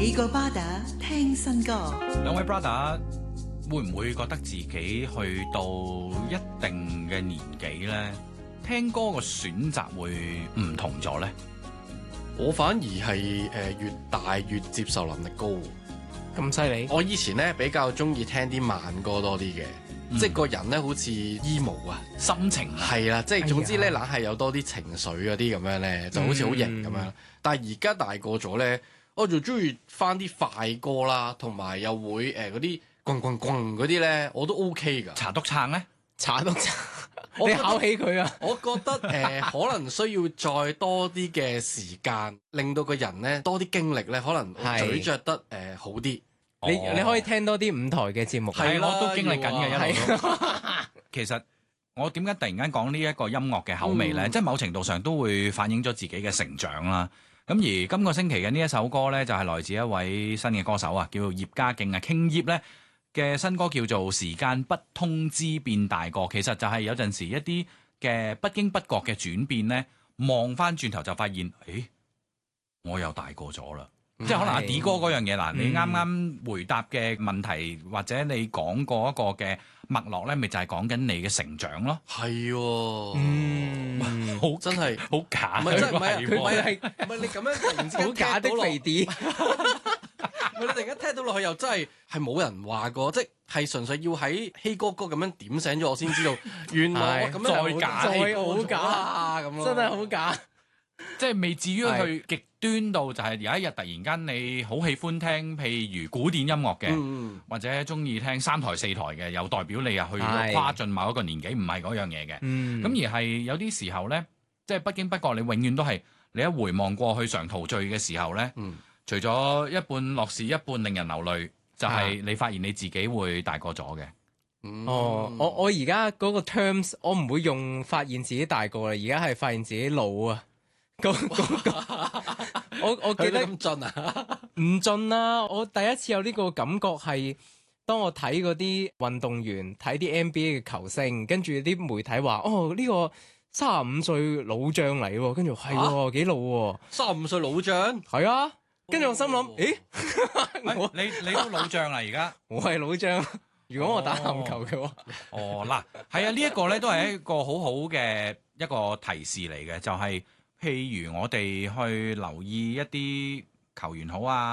幾個巴打聽新歌。 兩位 brother 會唔會覺得自己去到一定嘅年紀咧，聽歌個選擇會唔同咗咧？ 我反而係越大越接受能力高。 咁犀利？ 我以前咧比較中意聽啲慢歌多啲嘅，即係個人咧好似 emo 啊， 心情係啦，即係總之咧硬係有多啲情緒嗰啲咁樣咧，就好似好型咁樣。但係而家大個咗咧，我就中意翻啲快歌啦，同埋又會嗰啲滾滾滾嗰啲咧，我都 OK 㗎。 查督撐咧， 查督撐，你考起佢啊？ 我覺得可能需要再多啲嘅時間，令到個人咧多啲經歷咧，可能咀嚼得好啲。 你可以聽多啲舞台嘅節目， 係我都經歷緊嘅一路都。 係其實我點解突然間講呢一個音樂嘅口味咧？即係某程度上都會反映咗自己嘅成長啦。咁而今個星期嘅呢一首歌咧，就係來自一位新嘅歌手啊，叫做葉家勁啊，King 葉咧嘅新歌叫做《時間不通知變大個》。其實就係有陣時一啲嘅不經不覺嘅轉變咧，望翻轉頭就發現，誒，我又大個咗啦。即係可能阿 D 哥嗰樣嘢嗱，你啱啱回答嘅問題或者你講過一個嘅脈絡咧，咪就係講緊你嘅成長咯。 係喎， 好真係好假， 唔係真係唔係佢唔係你咁樣突然之間好假的肥啲。 唔係你突然間聽到落去又真係冇人話過，即係純粹要喺希哥哥咁樣點醒咗我先知道，原來我咁樣再假再好假啊咁咯， 真係好假。 即係未至於去極端到就係有一日突然間你好喜歡聽譬如古典音樂嘅，或者中意聽三台四台嘅，又代表你又去跨進某一個年紀，唔係嗰樣嘢嘅。咁而係有啲時候咧，即係不經不覺，你永遠都係你一回望過去常陶醉嘅時候咧，除咗一半樂事一半令人流淚，就係你發現你自己會大個咗嘅。 我而家嗰個 terms 我唔會用發現自己大個啦，而家係發現自己老啊。我記得咁盡啊， 唔盡啦！我第一次有呢個感覺係當我睇嗰啲運動員睇啲 NBA 嘅球星，跟住啲媒體話：哦，呢個35歲老將嚟喎，跟住係喎幾老喎 ，35歲老將係啊！跟住我心諗，咦， 你都老將啦而家， 我係老將。如果我打籃球嘅話， 嗱，係啊，呢一個咧都係一個好好嘅一個提示嚟嘅，就係。譬如我哋去留意一啲球員好啊。